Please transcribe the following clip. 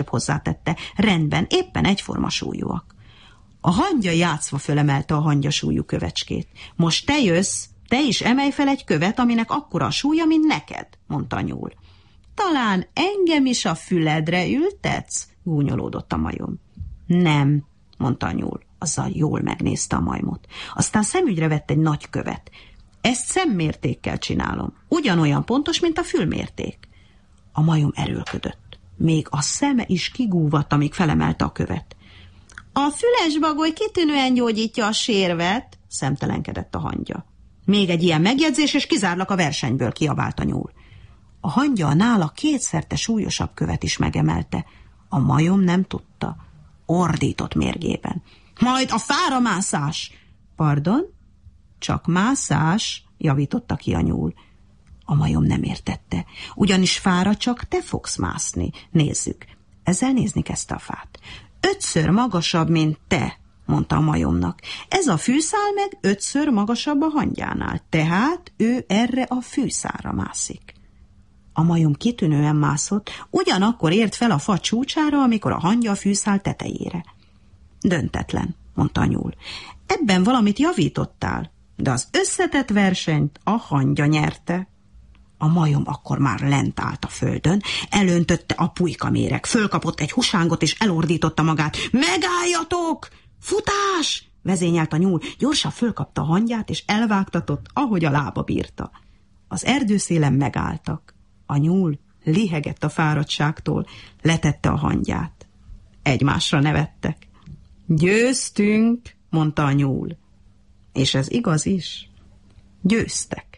hozzátette. Rendben, éppen egyforma súlyúak. A hangya játszva fölemelte a hangyasúlyú kövecskét. Most te jössz, te is emelj fel egy követ, aminek akkora a súlya, mint neked, mondta a nyúl. Talán engem is a füledre ültetsz? Gúnyolódott a majom. Nem, mondta a nyúl. Azzal jól megnézte a majmot. Aztán szemügyre vett egy nagy követ. Ezt szemmértékkel csinálom. Ugyanolyan pontos, mint a fülmérték. A majom erőlködött. Még a szeme is kigúvatt, amíg felemelte a követ. A füles bagoly kitűnően gyógyítja a sérvet, szemtelenkedett a hangya. Még egy ilyen megjegyzés, és kizárlak a versenyből, kiabált a nyúl. A hangya a nála kétszerte súlyosabb követ is megemelte. A majom nem tudta. Ordított mérgében. Majd a fára mászás! Pardon? Csak mászás, javította ki a nyúl. A majom nem értette. Ugyanis fára csak te fogsz mászni. Nézzük. Ezzel nézni kezdte a fát. 5-ször magasabb, mint te, mondta a majomnak. Ez a fűszál meg 5-ször magasabb a hangyánál, tehát ő erre a fűszálra mászik. A majom kitűnően mászott, ugyanakkor ért fel a fa csúcsára, amikor a hangya a fűszál tetejére. Döntetlen, mondta a nyúl. Ebben valamit javítottál, de az összetett versenyt a hangya nyerte. A majom akkor már lent állt a földön, elöntötte a pulykaméreg, fölkapott egy husángot és elordította magát. Megálljatok! Futás! Vezényelt a nyúl, gyorsan fölkapta a hangyát és elvágtatott, ahogy a lába bírta. Az erdőszélen megálltak. A nyúl lihegett a fáradtságtól, letette a hangyát. Egymásra nevettek. Győztünk, mondta a nyúl. És ez igaz is. Győztek.